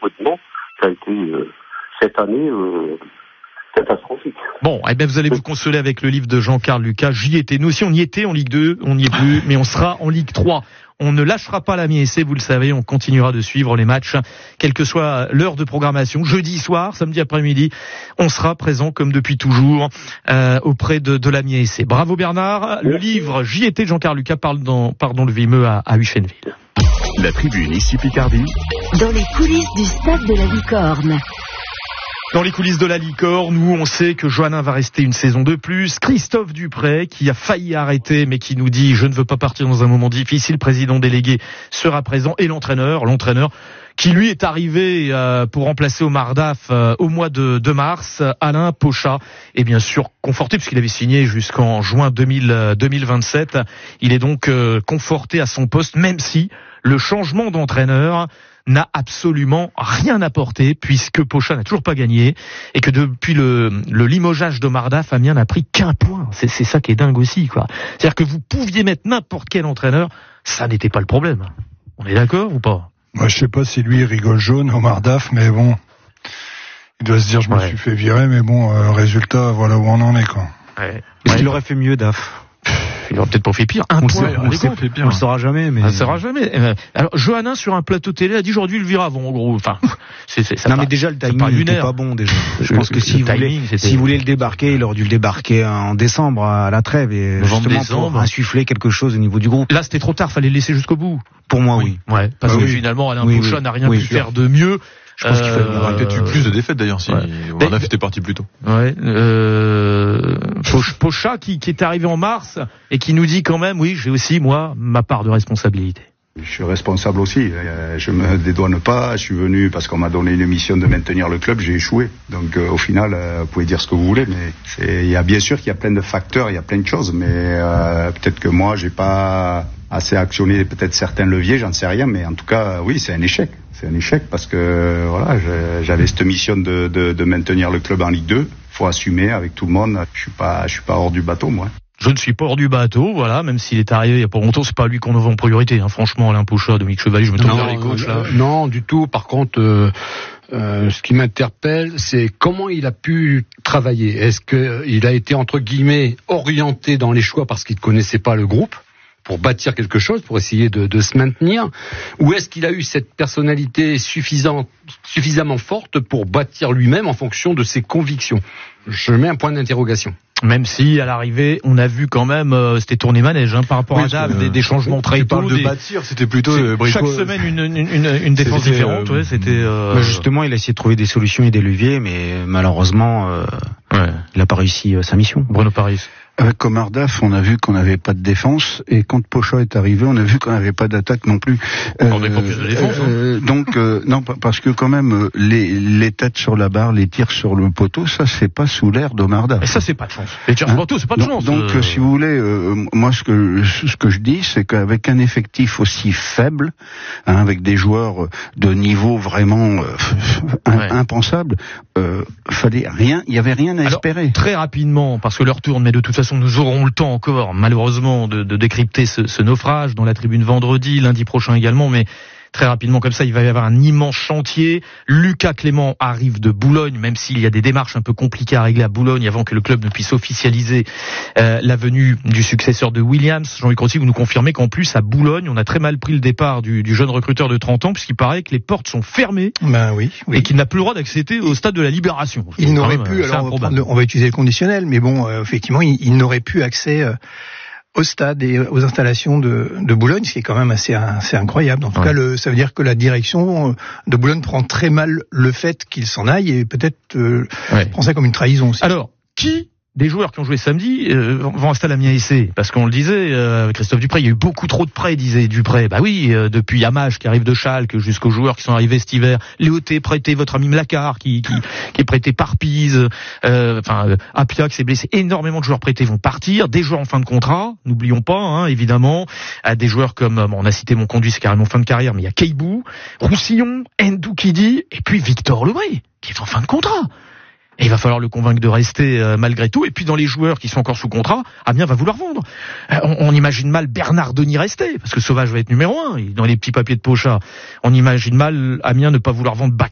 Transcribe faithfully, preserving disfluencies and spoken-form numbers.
recrutement, ça a été euh, cette année euh, catastrophique. Bon, eh ben vous allez vous consoler avec le livre de Jean-Carl Lucas. J'y étais. Nous aussi, on y était en Ligue deux, on n'y est plus, mais on sera en Ligue trois. On ne lâchera pas la mi-essai, vous le savez, on continuera de suivre les matchs, quelle que soit l'heure de programmation. Jeudi soir, samedi après-midi, on sera présent comme depuis toujours euh, auprès de, de la mi-essai. Bravo Bernard. Le livre J'y étais de Jean-Carl Lucas parle dans Pardon le Vimeux à, à Huchenville. La tribune ici Picardie. Dans les coulisses du stade de la Licorne. Dans les coulisses de la Licorne, nous on sait que Johannin va rester une saison de plus. Christophe Dupré, qui a failli arrêter, mais qui nous dit « Je ne veux pas partir dans un moment difficile », président délégué sera présent. Et l'entraîneur, l'entraîneur qui lui est arrivé euh, pour remplacer Omar Daf euh, au mois de, de mars, Alain Pochat, est bien sûr conforté, puisqu'il avait signé jusqu'en juin deux mille vingt-sept. Il est donc euh, conforté à son poste, même si le changement d'entraîneur n'a absolument rien apporté, puisque Pochat n'a toujours pas gagné, et que depuis le, le limogeage d'Omar Daf, Amiens n'a pris qu'un point. C'est, c'est ça qui est dingue aussi, quoi. C'est-à-dire que vous pouviez mettre n'importe quel entraîneur, ça n'était pas le problème. On est d'accord ou pas? Moi, je sais pas si lui il rigole jaune, Omar Daf, mais bon, il doit se dire je me ouais. suis fait virer, mais bon, euh, résultat, voilà où on en est, quoi. Ouais. Est-ce ouais. qu'il aurait fait mieux, Daf? Il aurait peut-être pas fait pire. Un on point. Le sait, on, sait fait bien. On le saura jamais, mais. On le saura jamais. Alors, Johannin, sur un plateau télé, a dit aujourd'hui le vire avant, en gros. Enfin, c'est, c'est, ça non, pas, mais déjà, le timing n'était pas bon, déjà. Je le, pense que s'il voulait, s'il voulait le débarquer, il aurait dû le débarquer en décembre, à la trêve, et novembre, justement, décembre. pour insuffler quelque chose au niveau du groupe. Là, c'était trop tard, fallait le laisser jusqu'au bout. Pour moi, oui. oui. Ouais. Parce ah, que oui. finalement, Alain oui, Pochat oui. n'a rien oui, pu sûr. faire de mieux. Je pense euh, qu'il fallait, il aurait peut-être eu plus de euh, défaites d'ailleurs si ouais. Omar Daf était parti plus tôt. Ouais. Euh, Pochat qui, qui est arrivé en mars et qui nous dit quand même, oui, j'ai aussi moi ma part de responsabilité. Je suis responsable aussi. Je me dédouane pas. Je suis venu parce qu'on m'a donné une mission de maintenir le club. J'ai échoué. Donc euh, au final, euh, vous pouvez dire ce que vous voulez, mais c'est, il y a bien sûr qu'il y a plein de facteurs, il y a plein de choses, mais euh, peut-être que moi j'ai pas assez actionné peut-être certains leviers, j'en sais rien, mais en tout cas, oui, c'est un échec. C'est un échec parce que voilà, j'avais cette mission de, de, de maintenir le club en Ligue deux. Faut assumer avec tout le monde. Je suis pas, je suis pas hors du bateau, moi. Je ne suis pas hors du bateau, voilà, même s'il est arrivé il y a pas longtemps, c'est pas lui qu'on avait en priorité, hein. Franchement, Alain Pochat, Dominique Chevalier, je me tourne vers les coachs, là. Euh, non, du tout. Par contre, euh, euh, ce qui m'interpelle, c'est comment il a pu travailler. Est-ce qu'il a été, entre guillemets, orienté dans les choix parce qu'il ne connaissait pas le groupe pour bâtir quelque chose, pour essayer de, de se maintenir, ou est-ce qu'il a eu cette personnalité suffisante, suffisamment forte pour bâtir lui-même en fonction de ses convictions? Je mets un point d'interrogation. Même si, à l'arrivée, on a vu quand même, euh, c'était tourné manège, hein, par rapport oui, à Dave, euh, des, des changements très tôt. Tu parles de des... bâtir, c'était plutôt euh, chaque semaine une, une, une, une défense c'était, différente, euh, ouais, c'était. Euh... Mais justement, il a essayé de trouver des solutions et des leviers, mais malheureusement, euh, ouais. il n'a pas réussi euh, sa mission. Bruno Paris. Avec Omar Daf, on a vu qu'on n'avait pas de défense, et quand Pochat est arrivé, on a vu qu'on n'avait pas d'attaque non plus. Euh, on n'avait pas plus de défense. Euh, hein. Donc, euh, non, parce que quand même, les, les têtes sur la barre, les tirs sur le poteau, ça c'est pas sous l'air d'Omar Daf. Et ça c'est pas de chance. Les tirs sur le poteau, c'est pas de donc, chance. Donc, euh... si vous voulez, euh, moi ce que ce que je dis, c'est qu'avec un effectif aussi faible, hein, avec des joueurs de niveau vraiment euh, un, ouais. impensable, euh, fallait rien, il y avait rien à Alors, espérer. Très rapidement, parce que l'heure tourne, mais de toute façon, nous aurons le temps encore, malheureusement, de, de décrypter ce, ce naufrage dans la tribune vendredi, lundi prochain également, mais très rapidement comme ça, il va y avoir un immense chantier. Lucas Clément arrive de Boulogne, même s'il y a des démarches un peu compliquées à régler à Boulogne avant que le club ne puisse officialiser euh, la venue du successeur de Williams. Jean-Luc Rossi, vous nous confirmez qu'en plus à Boulogne, on a très mal pris le départ du, du jeune recruteur de trente ans, puisqu'il paraît que les portes sont fermées. Ben oui, oui. Et qu'il n'a plus le droit d'accéder au stade de la Libération. Il n'aurait même, pu, alors on va, prendre, on va utiliser le conditionnel, mais bon, euh, effectivement, il, il n'aurait plus accès euh, au stade et aux installations de, de Boulogne, ce qui est quand même assez, assez incroyable. En tout ouais. cas, le, ça veut dire que la direction de Boulogne prend très mal le fait qu'il s'en aille et peut-être euh, ouais. prend ça comme une trahison aussi. Alors, qui des joueurs qui ont joué samedi euh, vont rester à l'Amiens S C? Parce qu'on le disait euh, avec Christophe Dupré, il y a eu beaucoup trop de prêts, disait Dupré. Bah oui, euh, depuis Yamache qui arrive de Schalke jusqu'aux joueurs qui sont arrivés cet hiver. Léoté prêté, votre ami Mlakar qui, qui, qui est prêté par Pise. Euh, enfin, euh, Apia qui s'est blessé. Énormément de joueurs prêtés vont partir. Des joueurs en fin de contrat, n'oublions pas, hein, évidemment. À des joueurs comme, bon, on a cité mon conduit, c'est carrément fin de carrière, mais il y a Keibou, Roussillon, Ndoukidi et puis Victor Lebray qui est en fin de contrat. Et il va falloir le convaincre de rester euh, malgré tout. Et puis dans les joueurs qui sont encore sous contrat, Amiens va vouloir vendre. Euh, on, on imagine mal Bernard Denis rester, parce que Sauvage va être numéro un. Dans les petits papiers de Pochat, on imagine mal Amiens ne pas vouloir vendre